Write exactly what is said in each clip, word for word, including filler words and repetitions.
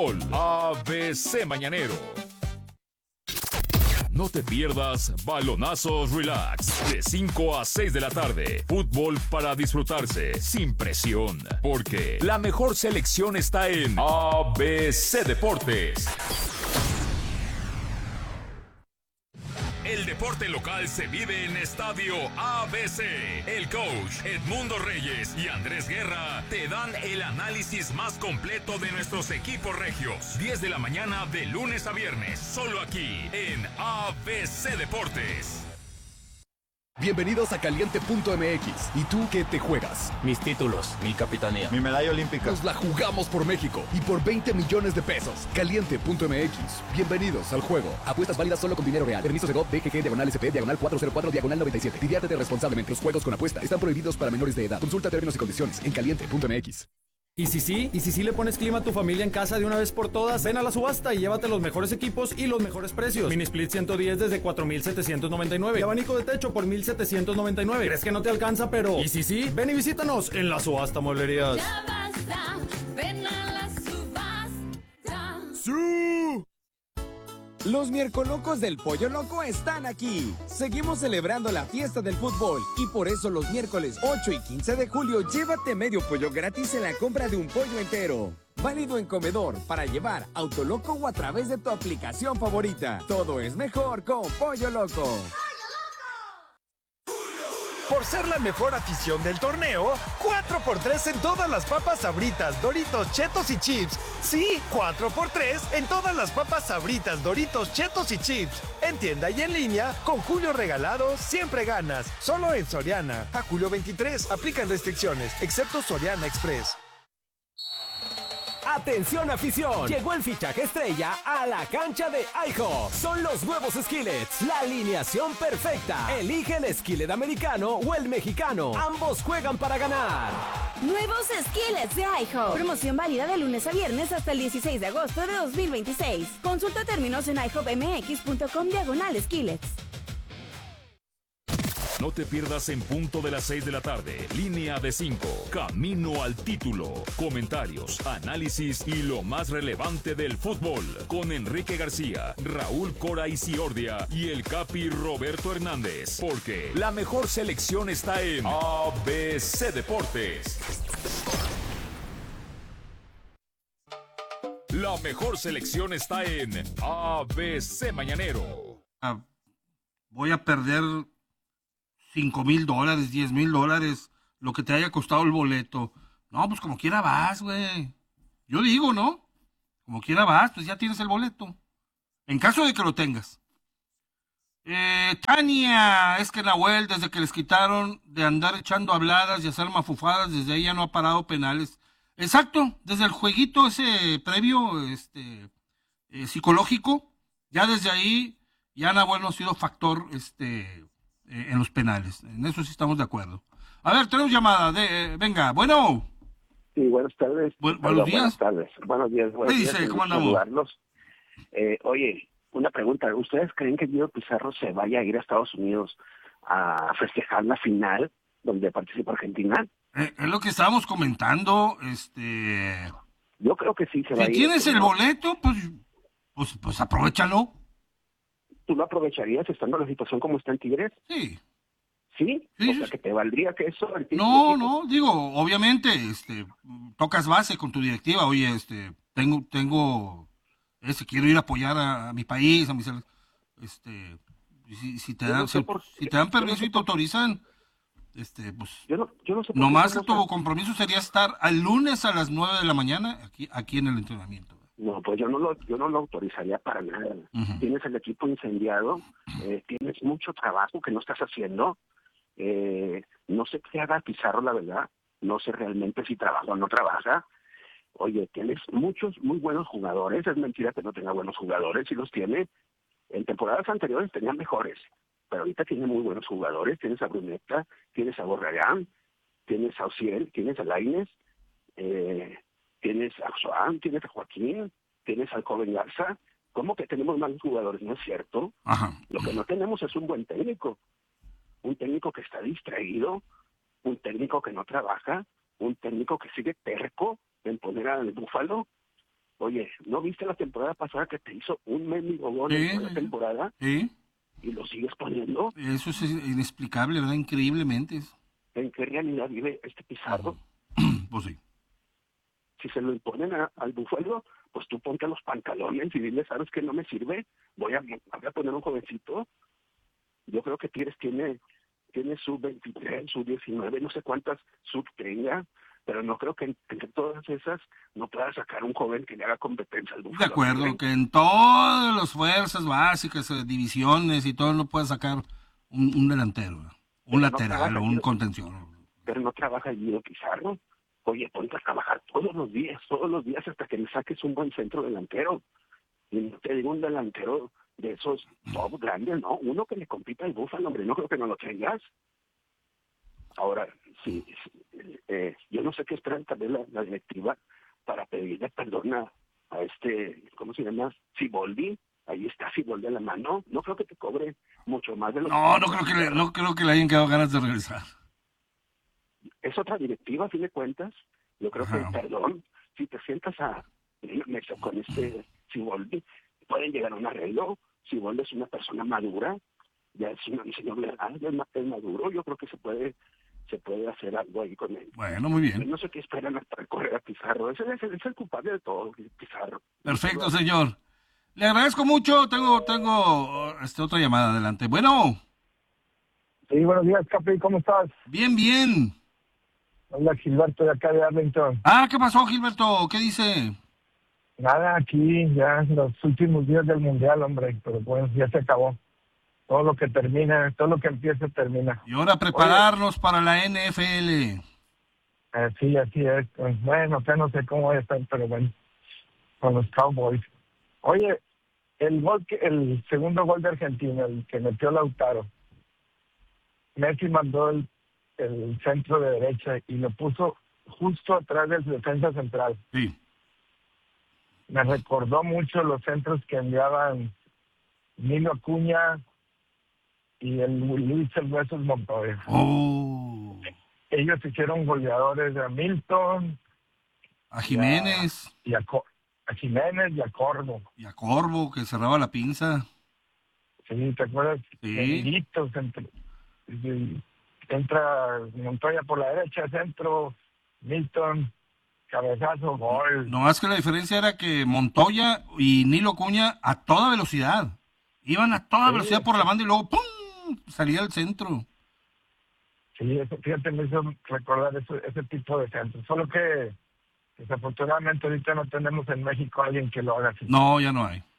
A B C Mañanero. No te pierdas Balonazos Relax de cinco a seis de la tarde. Fútbol para disfrutarse sin presión, porque la mejor selección está en A B C Deportes. El deporte local se vive en Estadio A B C. El coach Edmundo Reyes y Andrés Guerra te dan el análisis más completo de nuestros equipos regios. diez de la mañana de lunes a viernes, solo aquí en A B C Deportes. Bienvenidos a Caliente punto M X. ¿Y tú qué te juegas? Mis títulos, mi capitanía, mi medalla olímpica. Nos la jugamos por México y por veinte millones de pesos. Caliente punto M X. Bienvenidos al juego. Apuestas válidas solo con dinero real. Permiso Segov, B G G, diagonal S P, diagonal cuatro cero cuatro, diagonal noventa y siete. Diviértete responsablemente. Los juegos con apuesta están prohibidos para menores de edad. Consulta términos y condiciones en Caliente punto M X. Y si sí, y si sí le pones clima a tu familia en casa de una vez por todas, ven a la subasta y llévate los mejores equipos y los mejores precios. Mini Split ciento diez desde cuatro mil setecientos noventa y nueve y abanico de techo por mil setecientos noventa y nueve. ¿Crees que no te alcanza? Pero y si sí, ven y visítanos en la subasta Mueblerías. Ya basta, ven a la subasta. ¡Sí! Los miercolocos del Pollo Loco están aquí. Seguimos celebrando la fiesta del fútbol y por eso los miércoles ocho y quince de julio llévate medio pollo gratis en la compra de un pollo entero. Válido en comedor, para llevar, Autoloco o a través de tu aplicación favorita. Todo es mejor con Pollo Loco. Por ser la mejor afición del torneo, cuatro por tres en todas las papas Sabritas, Doritos, Chetos y Chips. Sí, cuatro por tres en todas las papas Sabritas, Doritos, Chetos y Chips. En tienda y en línea, con Julio Regalado, siempre ganas. Solo en Soriana. A julio veintitrés, aplican restricciones, excepto Soriana Express. ¡Atención afición! Llegó el fichaje estrella a la cancha de IHOP. Son los nuevos Skillets, la alineación perfecta. Elige el skillet americano o el mexicano. Ambos juegan para ganar. Nuevos Skillets de IHOP. Promoción válida de lunes a viernes hasta el dieciséis de agosto de dos mil veintiséis. Consulta términos en i hop m x punto com diagonal Skillets. No te pierdas en punto de las seis de la tarde. Línea de cinco. Camino al título. Comentarios, análisis y lo más relevante del fútbol. Con Enrique García, Raúl Cora Isiordia y el Capi Roberto Hernández. Porque la mejor selección está en A B C Deportes. La mejor selección está en A B C Mañanero. Ah, voy a perder cinco mil dólares, diez mil dólares, lo que te haya costado el boleto. No, pues como quiera vas, güey. Yo digo, ¿no? Como quiera vas, pues ya tienes el boleto. En caso de que lo tengas. Eh, Tania, es que Nahuel, desde que les quitaron de andar echando habladas y hacer mafufadas, desde ahí ya no ha parado penales. Exacto, desde el jueguito ese previo, este, eh, psicológico, ya desde ahí, ya Nahuel no ha sido factor, este... en los penales. En eso sí estamos de acuerdo. A ver, tenemos llamada. De, eh, venga, bueno. Sí, buenas tardes. Bu- buenos días. Buenas tardes. Buenos días. Buenos ¿Qué días, dice? un ¿Cómo gusto andamos? saludarlos. Eh, oye, una pregunta. ¿Ustedes creen que Guido Pizarro se vaya a ir a Estados Unidos a festejar la final donde participa Argentina? Eh, es lo que estábamos comentando. Este. Yo creo que sí se va a Si ir. tienes el ¿no? boleto, pues, pues, pues aprovéchalo. ¿Tú lo aprovecharías estando en la situación como está en Tigres? Sí. ¿Sí? Sí, O sí, sea, sí. que te valdría que eso... el tipo- No, no, digo, obviamente, este, tocas base con tu directiva. Oye, este, tengo, tengo, este, quiero ir a apoyar a, a mi país, a mis, este, si, si te Yo no dan, sé si, por- si te dan yo no permiso sé y te por- autorizan, este, pues, Yo no, yo no sé por qué nomás que estamos- tu compromiso sería estar al lunes a las nueve de la mañana aquí, aquí en el entrenamiento. No, pues yo no lo, yo no lo autorizaría para nada. Ujú. Tienes el equipo incendiado, eh, tienes mucho trabajo que no estás haciendo. Eh, no sé qué haga Pizarro, la verdad. No sé realmente si trabaja o no trabaja. Oye, tienes muchos muy buenos jugadores. Es mentira que no tenga buenos jugadores, si los tiene. En temporadas anteriores tenía mejores, pero ahorita tiene muy buenos jugadores. Tienes a Brunetta, tienes a Borragán, tienes a Ociel, tienes a Lainez, eh, tienes a Joan, tienes a Joaquín, tienes al joven Garza. ¿Cómo que tenemos malos jugadores? No es cierto. Ajá. Lo que no tenemos es un buen técnico. Un técnico que está distraído, un técnico que no trabaja, un técnico que sigue terco en poner al Búfalo. Oye, ¿no viste la temporada pasada que te hizo un mendigo gol Sí. en toda la temporada? ¿Sí? ¿Y lo sigues poniendo? Eso es inexplicable, ¿verdad? Increíblemente. ¿En qué realidad vive este Pizarro? Pues sí. Si se lo imponen a- al Búfalo, pues tú ponte los pantalones y dile, ¿sabes qué? No me sirve, voy a, voy a poner un jovencito. Yo creo que Tigres tiene, tiene sub veintitrés, sub diecinueve, no sé cuántas sub tenga, pero no creo que en- entre todas esas no pueda sacar un joven que le haga competencia al De Búfalo. acuerdo, ¿eh? que en todas las fuerzas básicas, eh, divisiones y todo, no puede sacar un, un delantero, ¿verdad? Un Pero no lateral trabaja o un Guido- contención. Pero no trabaja Guido Pizarro. Oye, ponte a trabajar todos los días, todos los días hasta que le saques un buen centro delantero. Y no te digo un delantero de esos top grandes, ¿no? Uno que le compita al Búfalo, hombre, no creo que no lo tengas. Ahora, sí, sí, eh, yo no sé qué esperan también la, la directiva para pedirle perdón a, a este, ¿cómo se llama? Siboldi. Ahí está Siboldi a la mano. No creo que te cobre mucho más de lo No, que... no creo que le, no creo que le hayan quedado ganas de regresar. Es otra directiva, a fin de cuentas. Yo creo Ajá. que, perdón, si te sientas a en una mesa con este Siboldi, pueden llegar a un arreglo. Siboldi es una persona madura, ya es una- un señor legal, es, ma- es maduro. Yo creo que se puede se puede hacer algo ahí con él. Bueno, muy bien. No sé qué esperan hasta correr a Pizarro. Ese es el, es el culpable de todo, Pizarro. Perfecto, señor. Le agradezco mucho. Tengo, tengo este, otra llamada adelante. Bueno. Sí, buenos días, Capi, ¿cómo estás? Bien, bien. Hola, Gilberto, de acá de Arlington. Ah, ¿qué pasó, Gilberto? ¿Qué dice? Nada, aquí ya en los últimos días del Mundial, hombre, pero bueno, ya se acabó. Todo lo que termina, todo lo que empieza, termina. Y ahora prepararnos para la N F L. Eh, sí, así es. Pues, bueno, acá no sé cómo va a estar, pero bueno, con los Cowboys. Oye, el gol que, el segundo gol de Argentina, el que metió Lautaro, Messi mandó el, el centro de derecha y lo puso justo atrás del defensa central. Sí. Me recordó mucho los centros que enviaban Nilo Acuña y el Luis El Huesos Montoya. Oh. Ellos hicieron goleadores a Milton, A Jiménez. y a, Co- a Jiménez y a Corvo. Y a Corvo, que cerraba la pinza. Sí, ¿te acuerdas? Sí. Beneditos, entre, y- entra Montoya por la derecha, centro, Milton, cabezazo, gol. No más que la diferencia era que Montoya y Nilo Cuña a toda velocidad. Iban a toda Sí. velocidad por la banda y luego ¡pum! Salía al centro. Sí, eso, fíjate, me hizo recordar ese, ese tipo de centros. Solo que desafortunadamente ahorita no tenemos en México a alguien que lo haga así. No, ya no hay.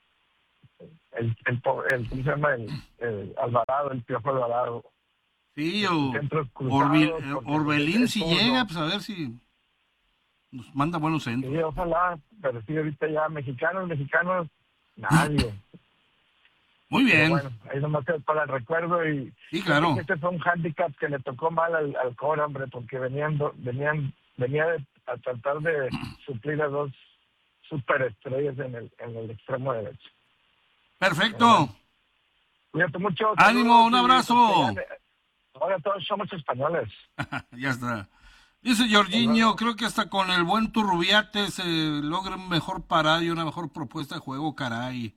El, el, po- el, ¿cómo se llama? El, el Alvarado, el Piojo Alvarado. Sí, o Centros cruzados, Orbil- porque Orbelín es si zurdo. llega, pues a ver si nos manda buenos centros. Sí, ojalá, pero sí, ahorita ya mexicanos, mexicanos, nadie. Muy bien. Pero bueno, ahí nomás es para el recuerdo y... Sí, claro. Este fue un hándicap que le tocó mal al, al core, hombre, porque venían, do- venían venía de, a tratar de suplir a dos superestrellas en el, en el extremo derecho. Perfecto. Cuídate mucho. Ánimo, un saludos y abrazo. que gane. Ahora todos somos españoles. Ya está. Dice Jorginho, creo que hasta con el buen Turrubiate se logra un mejor parado y una mejor propuesta de juego, caray.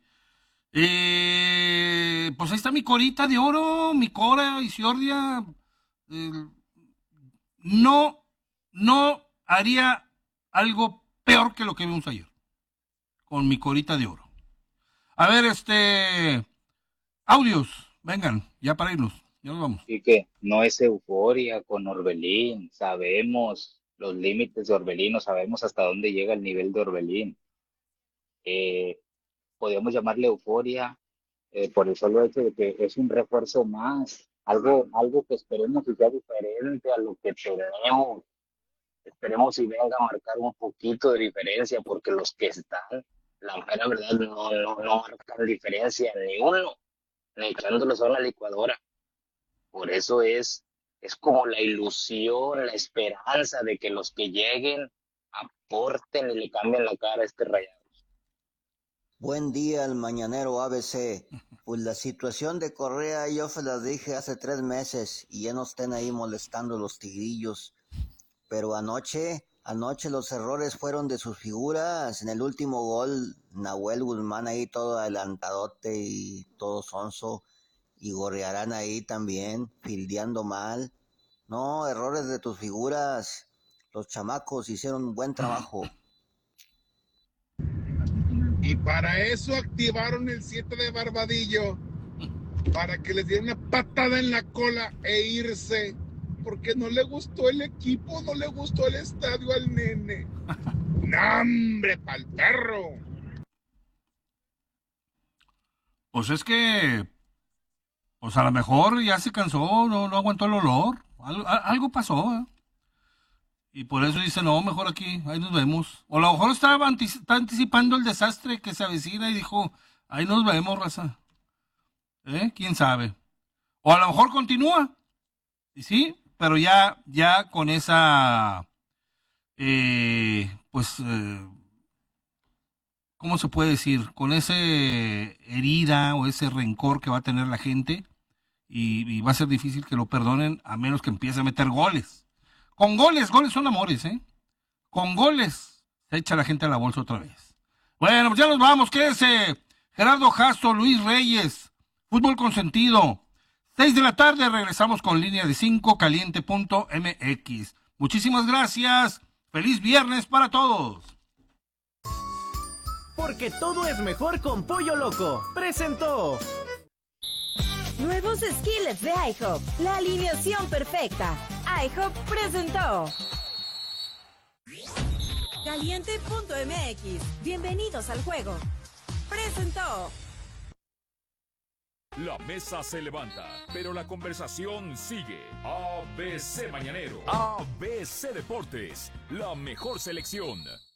Eh, pues ahí está mi corita de oro, mi Cora y Ciordia. Eh, no, no haría algo peor que lo que vimos ayer. Con mi corita de oro. A ver, este... Audios, vengan, ya para irnos. Ya nos vamos. Y que no es euforia con Orbelín, sabemos los límites de Orbelín, no sabemos hasta dónde llega el nivel de Orbelín. Eh, podemos llamarle euforia eh, por el solo hecho de que es un refuerzo más, algo, algo que esperemos que sea diferente a lo que tenemos. Esperemos y venga a marcar un poquito de diferencia, porque los que están, la mera verdad, no, no, no marcan diferencia, ni uno, ni echándolos a una licuadora. Por eso es, es como la ilusión, la esperanza de que los que lleguen aporten y le cambien la cara a este Rayado. Buen día, el mañanero A B C. Pues la situación de Correa yo se la dije hace tres meses y ya no estén ahí molestando los tigrillos. Pero anoche Anoche los errores fueron de sus figuras. En el último gol, Nahuel Guzmán ahí todo adelantadote y todo sonso. Y Gorriarán ahí también, fildeando mal. No, errores de tus figuras. Los chamacos hicieron un buen trabajo. Y para eso activaron el siete de Barbadillo. Para que les diera una patada en la cola e irse. Porque no le gustó el equipo, no le gustó el estadio al nene. ¡Nambre, pa'l perro! Pues es que, pues a lo mejor ya se cansó, no, no aguantó el olor. Algo, algo pasó, ¿eh? Y por eso dice, no, mejor aquí, ahí nos vemos. O a lo mejor estaba antici- está anticipando el desastre que se avecina y dijo, ahí nos vemos, raza. ¿Eh? ¿Quién sabe? O a lo mejor continúa. Y sí, pero ya, ya con esa, eh, pues, eh, ¿cómo se puede decir? Con esa herida o ese rencor que va a tener la gente y, y va a ser difícil que lo perdonen a menos que empiece a meter goles. Con goles, goles son amores, ¿eh? Con goles se echa la gente a la bolsa otra vez. Bueno, pues ya nos vamos, quédese. Gerardo Jasso, Luis Reyes, Fútbol Consentido. Seis de la tarde, regresamos con Línea de cinco, caliente punto m x. Muchísimas gracias. Feliz viernes para todos. Porque todo es mejor con Pollo Loco. Presentó. Nuevos skillets de IHOP. La alineación perfecta. IHOP presentó. caliente punto m x. Bienvenidos al juego. Presentó. La mesa se levanta, pero la conversación sigue. A B C Mañanero. A B C Deportes. La mejor selección.